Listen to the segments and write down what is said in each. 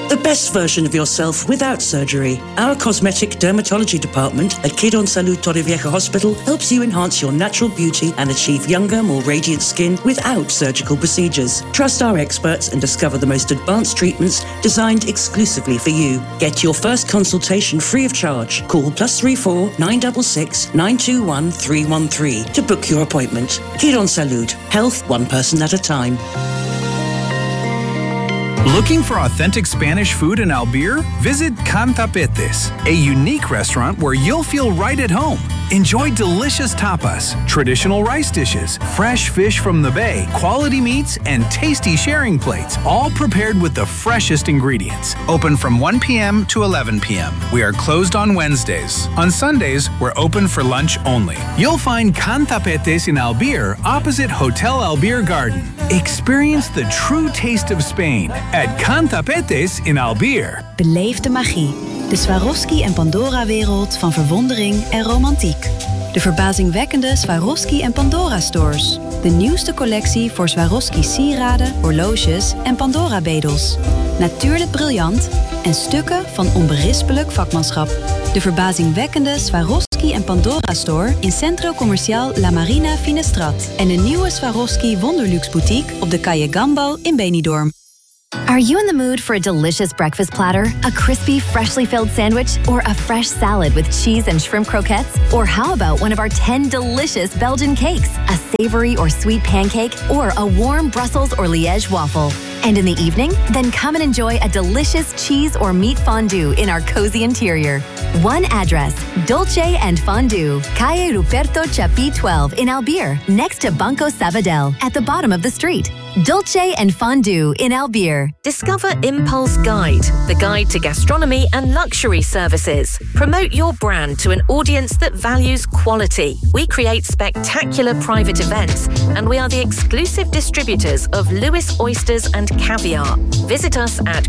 The best version of yourself without surgery. Our cosmetic dermatology department at Quirón Salud Torrevieja Hospital helps you enhance your natural beauty and achieve younger, more radiant skin without surgical procedures. Trust our experts and discover the most advanced treatments designed exclusively for you. Get your first consultation free of charge. Call +34 966 921 313 to book your appointment. Quirón Salud. Health one person at a time. Looking for authentic Spanish food in Albir? Visit Cantapetes, a unique restaurant where you'll feel right at home. Enjoy delicious tapas, traditional rice dishes, fresh fish from the bay, quality meats, and tasty sharing plates, all prepared with the freshest ingredients. Open from 1 p.m. to 11 p.m. We are closed on Wednesdays. On Sundays, we're open for lunch only. You'll find Cantapetes in Albir opposite Hotel Albir Garden. Experience the true taste of Spain at Cantapetes in Albir. Beleef de magie. De Swarovski en Pandora-wereld van verwondering en romantiek. De verbazingwekkende Swarovski en Pandora-stores. De nieuwste collectie voor Swarovski sieraden, horloges en Pandora-bedels. Natuurlijk briljant en stukken van onberispelijk vakmanschap. De verbazingwekkende Swarovski en Pandora-store in Centro Comercial La Marina Finestrat. En een nieuwe Swarovski Wonderluxe boutique op de Calle Gambo in Benidorm. Are you in the mood for a delicious breakfast platter, a crispy, freshly filled sandwich, or a fresh salad with cheese and shrimp croquettes? Or how about one of our 10 delicious Belgian cakes, a savory or sweet pancake, or a warm Brussels or Liège waffle? And in the evening, then come and enjoy a delicious cheese or meat fondue in our cozy interior. One address, Dolce and Fondue, Calle Ruperto Chapí 12 in Albir, next to Banco Sabadell, at the bottom of the street. Dolce and Fondue in Albir. Discover Impulse Guide, the guide to gastronomy and luxury services. Promote your brand to an audience that values quality. We create spectacular private events, and we are the exclusive distributors of Lewis Oysters and Caviar. Visit us at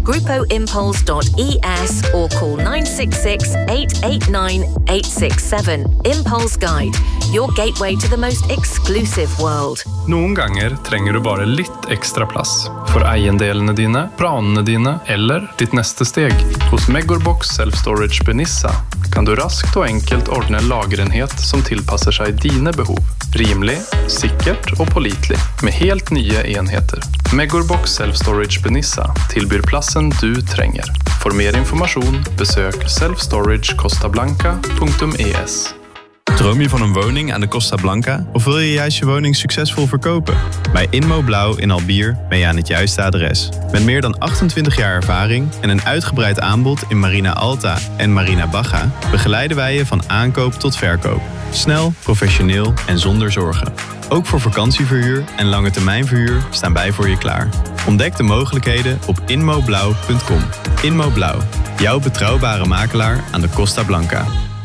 grupoimpulse.es or call 966 889 867. Impulse Guide, your gateway to the most exclusive world. Noen ganger trenger du bare litt ekstra plass for eiendelene dine, planene dine eller ditt neste steg. Hos Megorbox Self Storage Benissa kan du raskt og enkelt ordne en lagerenhet som tilpasser seg dine behov. Rimelig, sikkert og pålitelig, med helt nye enheter. Megorbox Self Storage Benissa tilbyr plassen du trenger. For mer informasjon, besøk selfstoragecostablanca.es. Droom je van een woning aan de Costa Blanca of wil je juist je woning succesvol verkopen? Bij Inmo Blauw in Albir ben je aan het juiste adres. Met meer dan 28 jaar ervaring en een uitgebreid aanbod in Marina Alta en Marina Baja begeleiden wij je van aankoop tot verkoop. Snel, professioneel en zonder zorgen. Ook voor vakantieverhuur en lange termijnverhuur staan wij voor je klaar. Ontdek de mogelijkheden op inmoblauw.com. Inmo Blauw, jouw betrouwbare makelaar aan de Costa Blanca.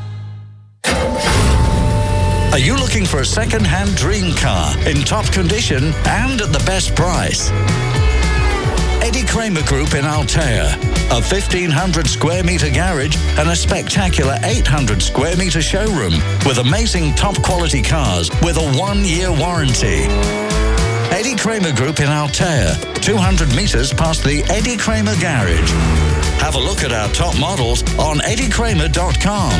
Are you looking for a second-hand dream car in top condition and at the best price? Eddie Kramer Group in Altea, a 1,500 square meter garage and a spectacular 800 square meter showroom with amazing top quality cars with a 1-year warranty. Eddie Kramer Group in Altea, 200 meters past the Eddie Kramer garage. Have a look at our top models on eddiekramer.com.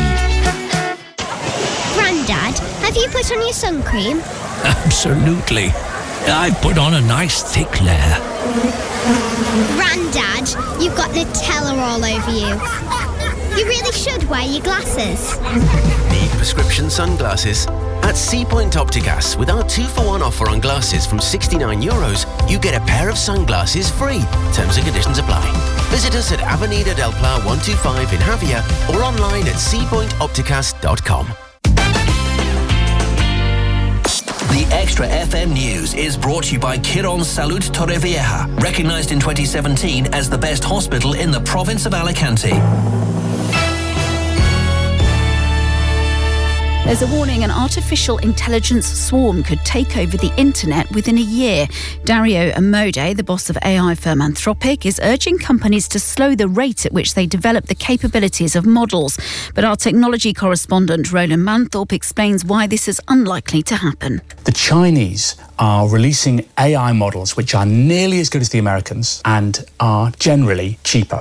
Grandad, have you put on your sun cream? Absolutely. I've put on a nice thick layer. Grandad, you've got Nutella all over you. You really should wear your glasses. Need prescription sunglasses? At Seapoint Opticas, with our 2-for-1 offer on glasses from €69, you get a pair of sunglasses free. Terms and conditions apply. Visit us at Avenida del Pla 125 in Javia or online at seapointopticas.com. The Extra FM News is brought to you by Quirón Salud Torrevieja, recognized in 2017 as the best hospital in the province of Alicante. There's a warning: an artificial intelligence swarm could take over the internet within a year. Dario Amodei, the boss of AI firm Anthropic, is urging companies to slow the rate at which they develop the capabilities of models. But our technology correspondent Roland Manthorpe explains why this is unlikely to happen. The Chinese are releasing AI models which are nearly as good as the Americans and are generally cheaper.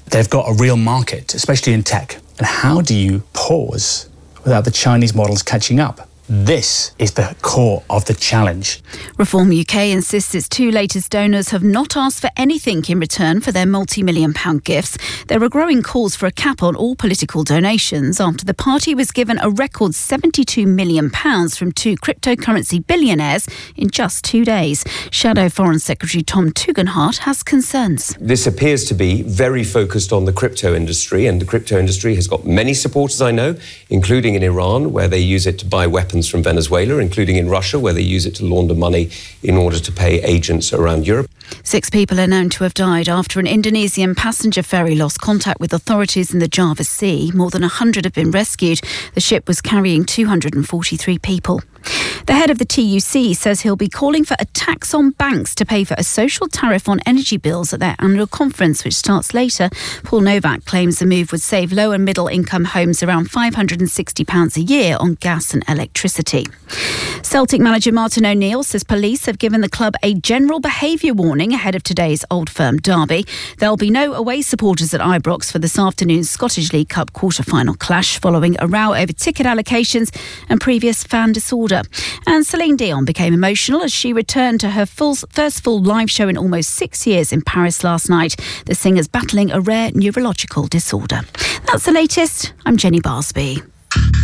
They've got a real market, especially in tech. And how do you pause without the Chinese models catching up? This is the core of the challenge. Reform UK insists its two latest donors have not asked for anything in return for their multi-million-pound gifts. There are growing calls for a cap on all political donations after the party was given a record £72 million from two cryptocurrency billionaires in just 2 days. Shadow Foreign Secretary Tom Tugendhat has concerns. This appears to be very focused on the crypto industry, and the crypto industry has got many supporters, I know, including in Iran, where they use it to buy weapons from Venezuela, including in Russia, where they use it to launder money in order to pay agents around Europe. 6 people are known to have died after an Indonesian passenger ferry lost contact with authorities in the Java Sea. More than 100 have been rescued. The ship was carrying 243 people. The head of the TUC says he'll be calling for a tax on banks to pay for a social tariff on energy bills at their annual conference, which starts later. Paul Novak claims the move would save low and middle income homes around £560 a year on gas and electricity. Celtic manager Martin O'Neill says police have given the club a general behaviour warning ahead of today's Old Firm derby. There'll be no away supporters at Ibrox for this afternoon's Scottish League Cup quarter-final clash following a row over ticket allocations and previous fan disorder. And Celine Dion became emotional as she returned to her first full live show in almost 6 years in Paris last night. The singer's battling a rare neurological disorder. That's the latest. I'm Jenny Barsby.